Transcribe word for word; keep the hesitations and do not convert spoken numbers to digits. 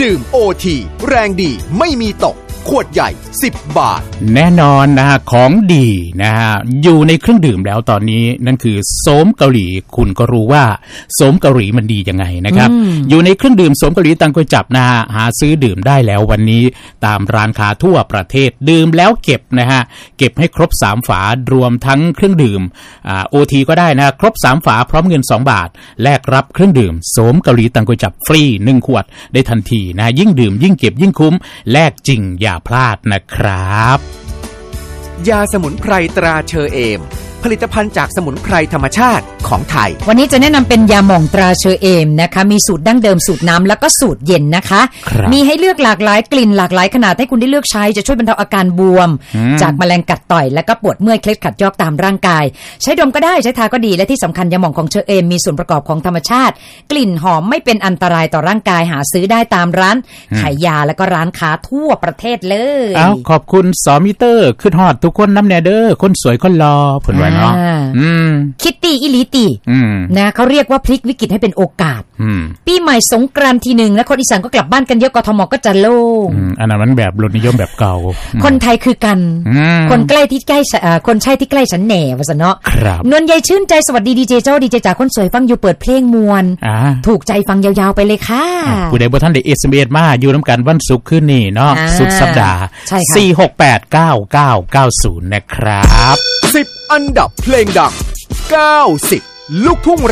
ดื่ม โอ ที แรงดีไม่มีตกขวดใหญ่สิบบาทแน่นอนนะฮะของดีนะฮะอยู่ในเครื่องดื่มแล้วตอนนี้นั่นคือโสมเกาหลีคุณก็รู้ว่าโสมเกาหลีมันดียังไงนะครับอยู่ในเครื่องดื่มโสมเกาหลีตังกวยจับนะฮะหาซื้อดื่มได้แล้ววันนี้ตามร้านค้าทั่วประเทศดื่มแล้วเก็บนะฮะเก็บให้ครบสามฝารวมทั้งเครื่องดื่มอ่า โอ ที ก็ได้นะครบสามฝาพร้อมเงินสองบาทแลกรับเครื่องดื่มโสมเกาหลีตังกวยจับฟรีหนึ่งขวดได้ทันทีนะยิ่งดื่มยิ่งเก็บยิ่งคุ้มแลกจริงอย่าพลาดนะครับยาสมุนไพรตราเชอเอมผลิตภัณฑ์จากสมุนไพรธรรมชาติของไทยวันนี้จะแนะนำเป็นยาหม่องตราเชอเอมนะคะมีสูตรดั้งเดิมสูตรน้ำแล้วก็สูตรเย็นนะคะมีให้เลือกหลากหลายกลิ่นหลากหลายขนาดให้คุณได้เลือกใช้จะช่วยบรรเทาอาการบวมจากแมลงกัดต่อยและก็ปวดเมื่อยเคล็ดขัดยอกตามร่างกายใช้ดมก็ได้ใช้ทาก็ดีและที่สำคัญยาหม่องของเชอเอมมีส่วนประกอบของธรรมชาติกลิ่นหอมไม่เป็นอันตรายต่อร่างกายหาซื้อได้ตามร้านขายยาและก็ร้านค้าทั่วประเทศเลยอ้าวขอบคุณสอมิเตอร์ขึ้นฮอดทุกคนน้ำแน่เด้อคนสวยคนรอเพิ่นว่าเนาะคิตตี้อิลิตีนะเขาเรียกว่าพลิกวิกฤตให้เป็นโอกาสปีใหม่สงกรานต์ทีหนึ่งแล้วคนอีสานก็กลับบ้านกันเยอะกทมก็จะโล่งอันนั้นมันแบบรสนิยมแบบเก่าคนไทยคือกันคนใกล้ที่ใกล้คนใช่ที่ใกล้ฉันแหน่ว่าซะเนาะนวลใยชื่นใจสวัสดีดีเจเจ้าดีเจจ๋าคนสวยฟังอยู่เปิดเพลงมวลถูกใจฟังยาวๆไปเลยค่ะผู้ใดบ่ทันได้ เอส เอ็ม เอส มาอยู่นำกันวันศุกร์คืนนี้เนาะสุดสัปดาห์สี่ หก แปด เก้า เก้า เก้าศูนย์นะครับสิบอันดับเพลงดังเก้าสิบลูกทุ่ง